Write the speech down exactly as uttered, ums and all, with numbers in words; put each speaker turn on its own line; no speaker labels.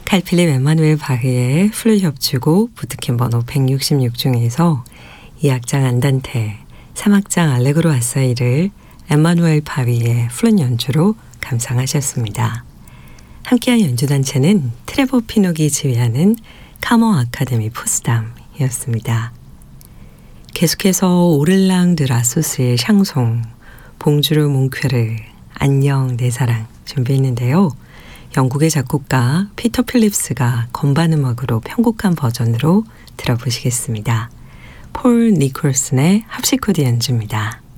칼필립 에마누엘 바흐의 플룻 협주곡 부트캠 번호 백육십육 중에서 이 악장 안단테, 삼 악장 알레그로 아사이를 에마누엘 바흐의 플룻 연주로 감상하셨습니다. 함께한 연주단체는 트레버 피녹이 지휘하는 카머 아카데미 포스담이었습니다. 계속해서 오를랑 드 라소스의 샹송, 봉주르 몽쾌르, 안녕 내 사랑 준비했는데요. 영국의 작곡가 피터 필립스가 건반 음악으로 편곡한 버전으로 들어보시겠습니다. 폴 니콜슨의 합시코드 연주입니다.